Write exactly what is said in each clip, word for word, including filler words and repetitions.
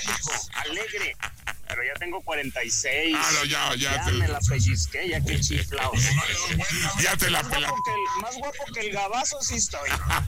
México, alegre. Pero ya tengo cuarenta y seis. Ah, no, ya, ya. Ya te... me la pellizqué, ya que chiflao. Ya te la más, pela... guapo que el, más guapo que el gabazo sí estoy.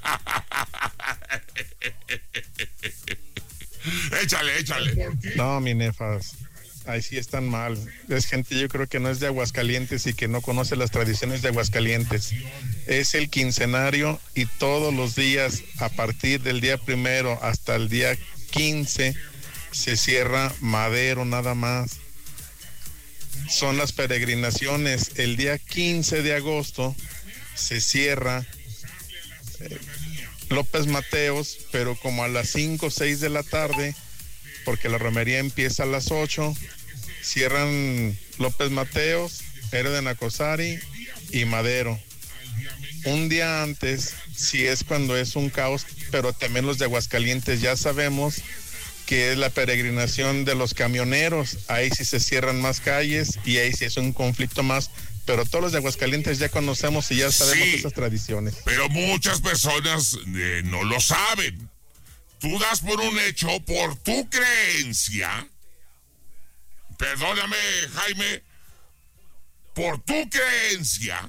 Échale, échale. No, mi nefas, ahí sí están mal. Es gente, yo creo que no es de Aguascalientes y que no conoce las tradiciones de Aguascalientes. Es el quincenario y todos los días, a partir del día primero hasta el día quince, se cierra Madero nada más. Son las peregrinaciones. El día quince de agosto se cierra eh, López Mateos, pero como a las cinco o seis de la tarde, porque la romería empieza a las ocho, cierran López Mateos, Héroe de Nacosari y Madero. Un día antes, sí es cuando es un caos, pero también los de Aguascalientes ya sabemos que es la peregrinación de los camioneros. Ahí sí se cierran más calles y ahí sí es un conflicto más. Pero todos los de Aguascalientes ya conocemos y ya sabemos sí, esas tradiciones. Pero muchas personas eh, no lo saben. Tú das por un hecho, por tu creencia, perdóname, Jaime, por tu creencia,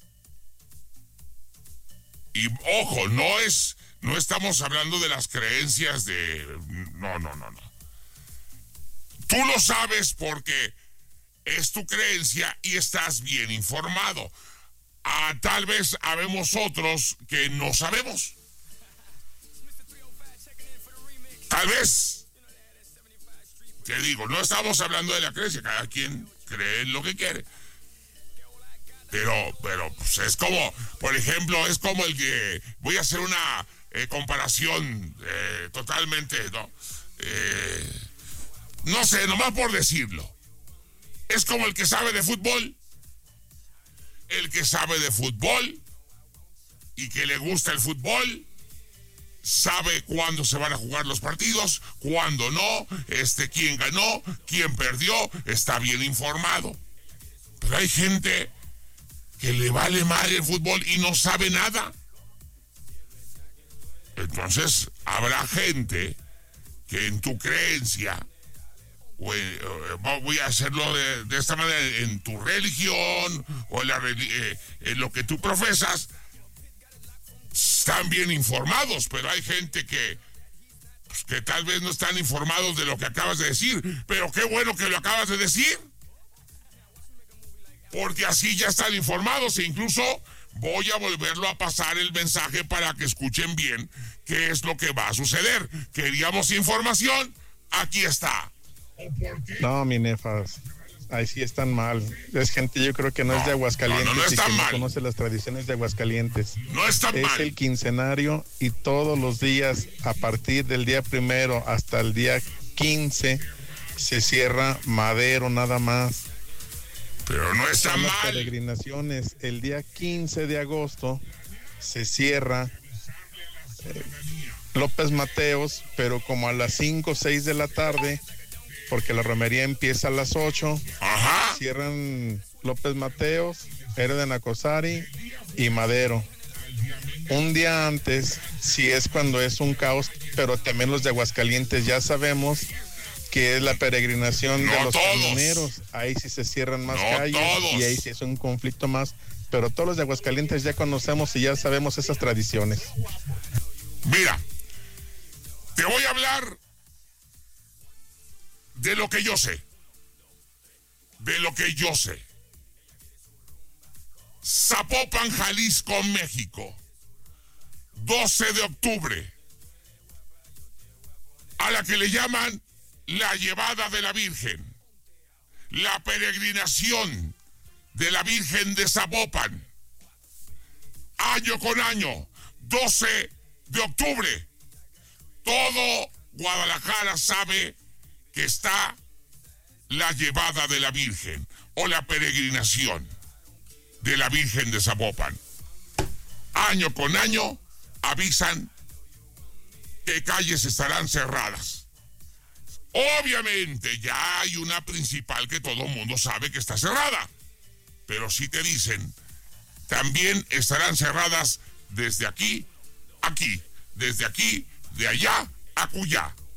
y ojo, no es, no estamos hablando de las creencias de, no, no, no, no. Tú lo sabes porque es tu creencia y estás bien informado. Ah, tal vez habemos otros que no sabemos. Tal vez. Te digo, no estamos hablando de la creencia. Cada quien cree en lo que quiere. Pero, pero, pues es como, por ejemplo, es como el que... Voy a hacer una eh, comparación eh, totalmente, ¿no? Eh, no sé, nomás por decirlo. Es como el que sabe de fútbol. El que sabe de fútbol y que le gusta el fútbol, sabe cuándo se van a jugar los partidos, cuándo no, este, quién ganó, quién perdió, está bien informado. Pero hay gente que le vale madre el fútbol y no sabe nada. Entonces, habrá gente que en tu creencia, o en, o voy a hacerlo de, de esta manera, en tu religión, o en, la, eh, en lo que tú profesas, están bien informados, pero hay gente que, pues, que tal vez no están informados de lo que acabas de decir, pero qué bueno que lo acabas de decir, porque así ya están informados e incluso voy a volverlo a pasar el mensaje para que escuchen bien qué es lo que va a suceder. Queríamos información, aquí está. No, mi nefas, ahí sí están mal. Es gente, yo creo que no, no es de Aguascalientes no, no, no y que mal. no conoce las tradiciones de Aguascalientes. No está es mal. El quincenario y todos los días, a partir del día primero hasta el día quince, se cierra Madero nada más. Pero no está Son mal. Las peregrinaciones, el día quince de agosto se cierra eh, López Mateos, pero como a las cinco o seis de la tarde, porque la romería empieza a las ocho. Ajá. Cierran López Mateos, Héroe de Nacosari y Madero. Un día antes, sí es cuando es un caos, pero también los de Aguascalientes ya sabemos que es la peregrinación no de los todos. camioneros. Ahí sí se cierran más no calles todos. Y ahí sí es un conflicto más. Pero todos los de Aguascalientes ya conocemos y ya sabemos esas tradiciones. Mira, te voy a hablar de lo que yo sé. De lo que yo sé. Zapopan, Jalisco, México. doce de octubre. A la que le llaman la llevada de la Virgen. La peregrinación de la Virgen de Zapopan. Año con año. doce de octubre. Todo Guadalajara sabe que está la llevada de la Virgen o la peregrinación de la Virgen de Zapopan. Año con año avisan que calles estarán cerradas. Obviamente ya hay una principal que todo el mundo sabe que está cerrada, pero si te dicen, también estarán cerradas desde aquí, aquí, desde aquí, de allá, acullá.